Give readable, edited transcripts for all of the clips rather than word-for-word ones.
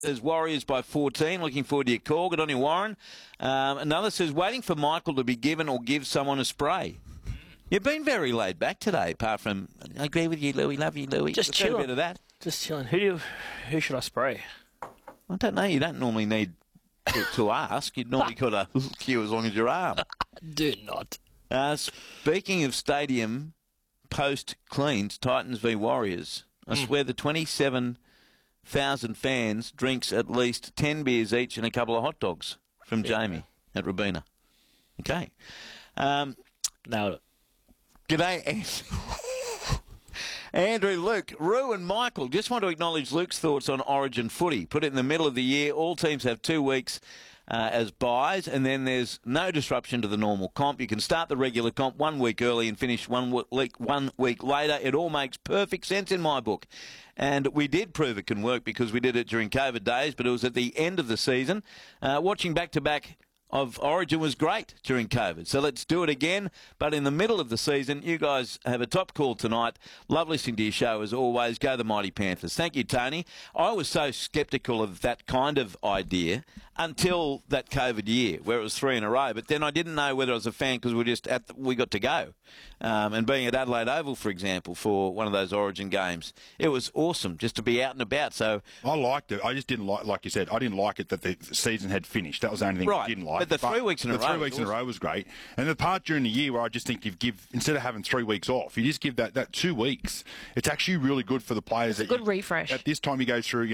Says Warriors by 14. Looking forward to your call. Good on you, Warren. Another says waiting for Michael to be given or give someone a spray. You've been very laid back today, apart from I agree with you, Louis. Love you, Louis. Just chilling. A bit of that. Just chilling. Who should I spray? I don't know. You don't normally need to ask. You'd normally got a queue as long as your arm. Do not. Speaking of stadium post cleans, Titans v Warriors. I swear the 27,000 fans drinks at least 10 beers each and a couple of hot dogs from Jamie at Robina. Okay. Nailed it. G'day, Andrew, Luke, Roo and Michael. Just want to acknowledge Luke's thoughts on Origin footy. Put it in the middle of the year. All teams have 2 weeks as buys, and then there's no disruption to the normal comp. You can start the regular comp 1 week early and finish 1 week later. It all makes perfect sense in my book. And we did prove it can work because we did it during COVID days, but it was at the end of the season. Watching back-to-back of Origin was great during COVID. So let's do it again. But in the middle of the season, you guys have a top call tonight. Love listening to your show as always. Go the Mighty Panthers. Thank you, Tony. I was so sceptical of that kind of idea until that COVID year where it was 3 in a row. But then I didn't know whether I was a fan because we got to go. And being at Adelaide Oval, for example, for one of those Origin games, it was awesome just to be out and about. So I liked it. I just didn't like you said, I didn't like it that the season had finished. That was the only thing I didn't like. But the 3 weeks in a row. The 3 weeks in a row was great. And the part during the year where I just think instead of having 3 weeks off, you just give that 2 weeks. It's actually really good for the players. It's a good refresh. At this time you go through,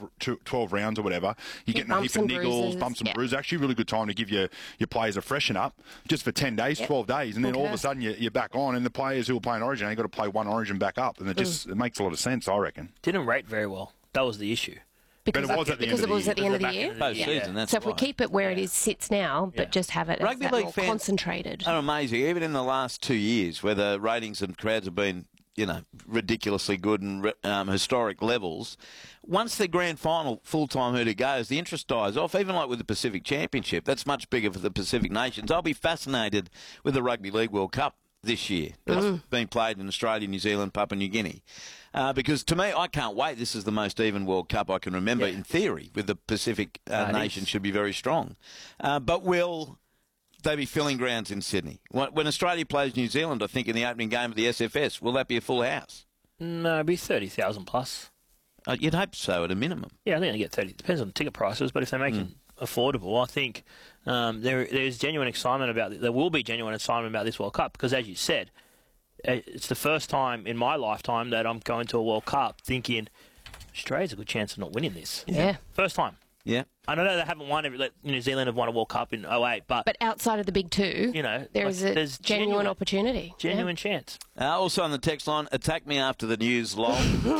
12 rounds or whatever. You're getting a heap of niggles, bumps and bruises. Actually a really good time to give your players a freshen up just for 10 days, 12 days. And then all of a sudden you're back on. And the players who are playing Origin, they've got to play one Origin back up. And it makes a lot of sense, I reckon. Didn't rate very well. That was the issue. Because it was at the end of the year. Post-season, that's so if we keep it where it sits now, but just have it Rugby as league more fans concentrated. are amazing. Even in the last 2 years, where the ratings and crowds have been, ridiculously good and historic levels, once the grand final full-time hooter goes, the interest dies off. Even like with the Pacific Championship, that's much bigger for the Pacific nations. I'll be fascinated with the Rugby League World Cup this year that's being played in Australia, New Zealand, Papua New Guinea. Because to me, I can't wait. This is the most even World Cup I can remember in theory, with the Pacific nations should be very strong. But will they be filling grounds in Sydney? When Australia plays New Zealand, I think, in the opening game of the SFS, will that be a full house? No, it'll be 30,000 plus. You'd hope so, at a minimum. Yeah, I think they get 30. Depends on the ticket prices, but if they make it affordable, I think there's genuine excitement about it. There will be genuine excitement about this World Cup because, as you said, it's the first time in my lifetime that I'm going to a World Cup thinking Australia's a good chance of not winning this. Yeah. First time. Yeah. I know they haven't won New Zealand have won a World Cup in 2008, but outside of the big two, there's a genuine opportunity. Genuine chance. Also on the text line, attack me after the news, lol.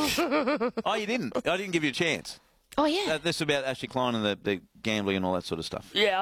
Oh, you didn't? I didn't give you a chance. Oh, yeah. This is about Ashley Klein and the gambling and all that sort of stuff. Yeah,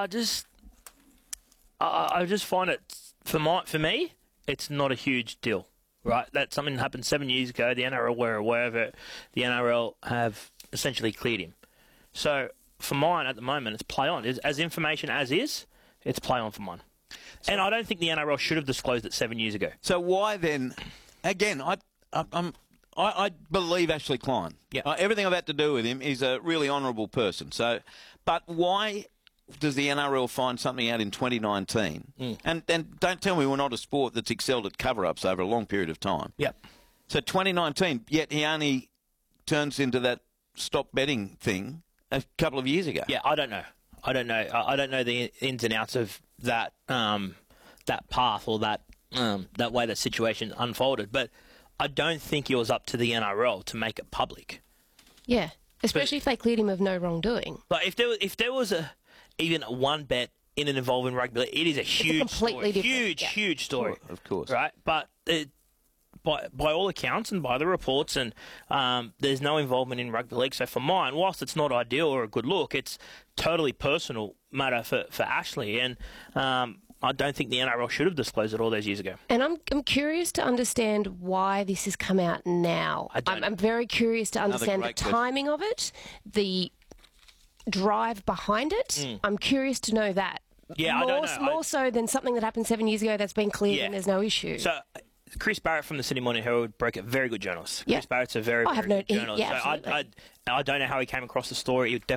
I just find it, for me, it's not a huge deal, right? That's something that happened 7 years ago. The NRL were aware of it. The NRL have essentially cleared him. So for mine at the moment, it's play on. As information as is, it's play on for mine. So, and I don't think the NRL should have disclosed it 7 years ago. So why then, again, I believe Ashley Klein. Yeah. Everything I've had to do with him, he's a really honourable person. So, but why does the NRL find something out in 2019? And don't tell me we're not a sport that's excelled at cover-ups over a long period of time. Yep. So 2019, yet he only turns into that stop betting thing a couple of years ago. Yeah, I don't know. I don't know the ins and outs of that that path or that way that situation unfolded. But I don't think it was up to the NRL to make it public. Yeah, especially if they cleared him of no wrongdoing. But if there was even one bet in an involving rugby, it is a huge story. Huge story. Of course. Right? But by all accounts and by the reports, and there's no involvement in rugby league. So for mine, whilst it's not ideal or a good look, it's totally personal matter for Ashley. And I don't think the NRL should have disclosed it all those years ago. And I'm curious to understand why this has come out now. I'm very curious to understand the timing of it, the drive behind it. I'm curious to know that. Yeah, I don't know. More so than something that happened 7 years ago that's been cleared and there's no issue. So Chris Barrett from the Sydney Morning Herald broke it. Very good journalist. Chris Barrett's a very good journalist. Yeah, so I don't know how he came across the story. It definitely